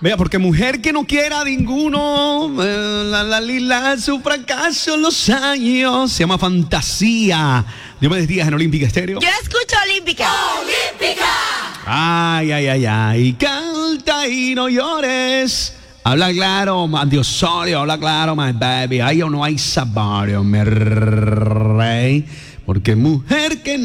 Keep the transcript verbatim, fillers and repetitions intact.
Vea, porque mujer que no quiera ninguno, eh, la, la, la, su fracaso en los años, se llama Fantasía. Diomedes Díaz en Olímpica Estéreo. Yo escucho Olímpica. ¡Olímpica! Ay, ay, ay, ay, canta y no llores. Habla claro, Dios habla claro, my baby. Ay, o no hay sabor, mi rey. Porque mujer que